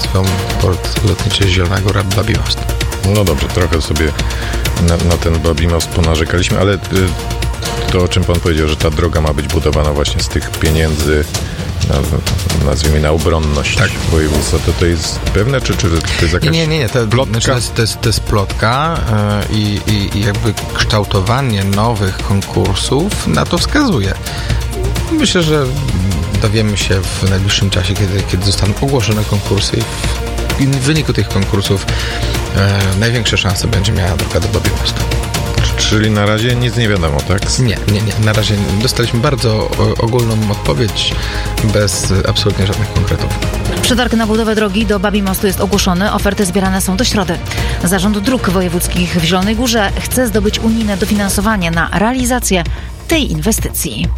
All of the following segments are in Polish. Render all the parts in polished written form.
nazwą port lotniczy Zielona Góra Babi Most. No dobrze, trochę sobie na ten Babi Most ponarzekaliśmy, ale to, o czym pan powiedział, że ta droga ma być budowana właśnie z tych pieniędzy, nazwijmy na obronność województwa, to jest pewne, czy to jest jakaś Nie, plotka? To jest plotka i jakby kształtowanie nowych konkursów na to wskazuje. Myślę, że dowiemy się w najbliższym czasie, kiedy zostaną ogłoszone konkursy i w wyniku tych konkursów największe szanse będzie miała droga do Babi Mostu. Czyli na razie nic nie wiadomo, tak? Nie. Na razie dostaliśmy bardzo ogólną odpowiedź bez absolutnie żadnych konkretów. Przetarg na budowę drogi do Babi Mostu jest ogłoszony. Oferty zbierane są do środy. Zarząd Dróg Wojewódzkich w Zielonej Górze chce zdobyć unijne dofinansowanie na realizację tej inwestycji.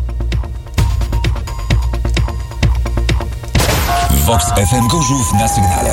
Vox FM Gorzów na sygnale.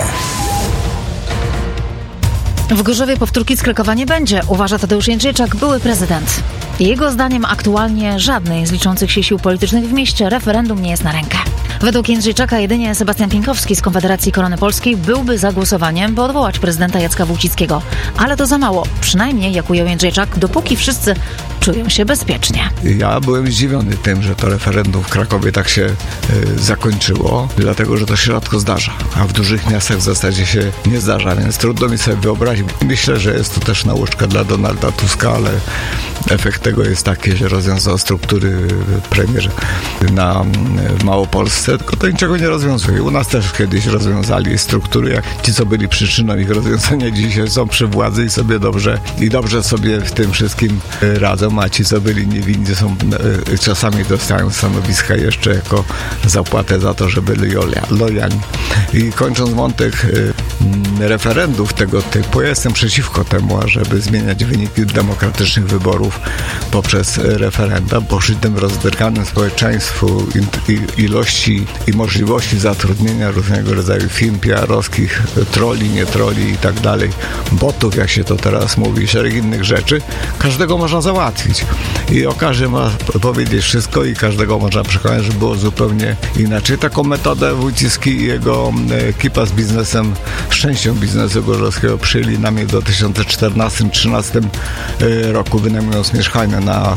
W Gorzowie powtórki z Krakowa nie będzie, uważa Tadeusz Jędrzejczak, były prezydent. Jego zdaniem aktualnie żadnej z liczących się sił politycznych w mieście referendum nie jest na rękę. Według Jędrzejczaka jedynie Sebastian Pienkowski z Konfederacji Korony Polskiej byłby za głosowaniem, by odwołać prezydenta Jacka Wójcickiego. Ale to za mało, przynajmniej, jak ujął Jędrzejczak, dopóki wszyscy czują się bezpiecznie. Ja byłem zdziwiony tym, że to referendum w Krakowie tak się zakończyło, dlatego, że to się rzadko zdarza, a w dużych miastach w zasadzie się nie zdarza, więc trudno mi sobie wyobrazić. Myślę, że jest to też nauczka dla Donalda Tuska, ale efekt tego jest taki, że rozwiązał struktury premier w Małopolsce, tylko to niczego nie rozwiązuje. U nas też kiedyś rozwiązali struktury, jak ci, co byli przyczyną ich rozwiązania, dzisiaj są przy władzy i sobie dobrze sobie w tym wszystkim radzą, a ci, co byli niewinni, czasami dostają stanowiska jeszcze jako zapłatę za to, że byli lojalni. I kończąc wątek referendów tego typu, ja jestem przeciwko temu, ażeby zmieniać wyniki demokratycznych wyborów poprzez referenda, bo przy tym rozdrganym społeczeństwu ilości i możliwości zatrudnienia różnego rodzaju firm PR-owskich, troli, nie troli i tak dalej, botów, jak się to teraz mówi, szereg innych rzeczy, każdego można załatwić. I o każdym ma powiedzieć wszystko i każdego można przekonać, że było zupełnie inaczej. Taką metodę Wójcicki i jego ekipa z biznesem, szczęścią biznesu gorzowskiego przyjęli na mnie w 2014-2013 roku, wynajmując mieszkania na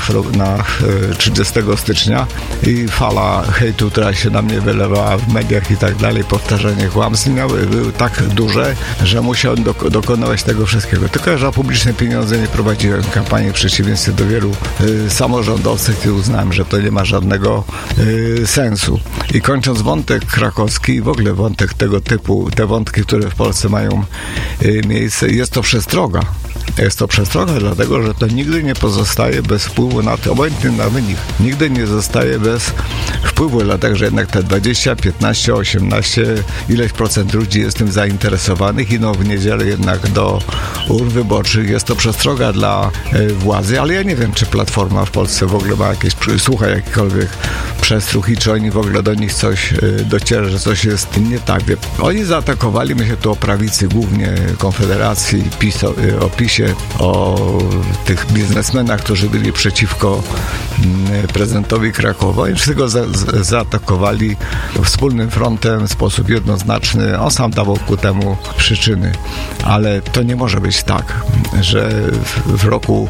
30 stycznia i fala hejtu, która się na mnie wylewała w mediach i tak dalej, powtarzanie kłamstw były tak duże, że musiałem dokonywać tego wszystkiego. Tylko, że o publiczne pieniądze nie prowadziłem kampanii, w przeciwieństwie do wielu samorządowców, i uznałem, że to nie ma żadnego sensu. I kończąc wątek krakowski i w ogóle wątek tego typu, te wątki, które w Polsce mają miejsce, jest to przestroga. Jest to przestroga, dlatego, że to nigdy nie pozostaje bez wpływu na to, obojętnie na wynik, nigdy nie zostaje bez wpływu, dlatego, że jednak te 20, 15, 18, ileś procent ludzi jest tym zainteresowanych, idą w niedzielę jednak do urn wyborczych. Jest to przestroga dla władzy, ale ja nie wiem, czy Platforma w Polsce w ogóle ma słucha jakikolwiek przestróg i czy oni w ogóle do nich coś dociera, że coś jest nie tak. Oni zaatakowali, myślę tu o prawicy, głównie Konfederacji, o PiS-ie, o tych biznesmenach, którzy byli przeciwko prezydentowi Krakowa i wszystko zaatakowali wspólnym frontem w sposób jednoznaczny. On sam dawał ku temu przyczyny. Ale to nie może być tak, że w roku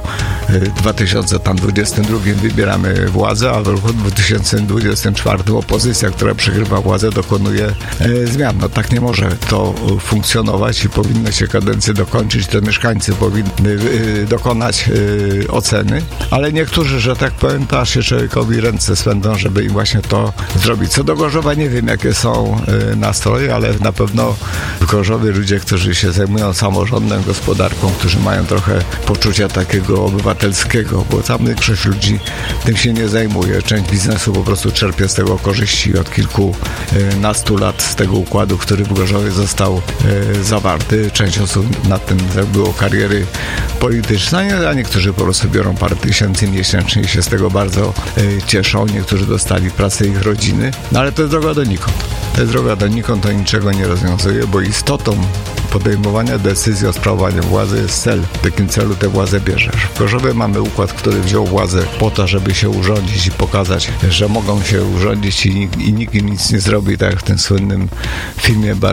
2022 wybieramy władzę, a w roku 2024 opozycja, która przegrywa władzę, dokonuje zmian. No tak nie może to funkcjonować i powinno się kadencję dokończyć. To mieszkańcy powinni dokonać oceny, ale niektórzy, że tak powiem, to aż się człowiekowi ręce swędzą, żeby im właśnie to zrobić. Co do Gorzowa nie wiem, jakie są nastroje, ale na pewno w Gorzowie ludzie, którzy się zajmują samorządem, gospodarką, którzy mają trochę poczucia takiego obywatelskiego, bo tam większość ludzi tym się nie zajmuje. Część biznesu po prostu czerpie z tego korzyści od kilkunastu lat z tego układu, który w Gorzowie został zawarty. Część osób na tym zrobiło kariery polityczne, a niektórzy po prostu biorą parę tysięcy miesięcznie i się z tego bardzo cieszą. Niektórzy dostali pracę ich rodziny, no ale to jest droga donikąd. To jest droga donikąd, to niczego nie rozwiązuje, bo istotą podejmowania decyzji o sprawowaniu władzy jest cel. W takim celu tę władzę bierzesz. W Gorzowie mamy układ, który wziął władzę po to, żeby się urządzić i pokazać, że mogą się urządzić i nikt im nic nie zrobi, tak jak w tym słynnym filmie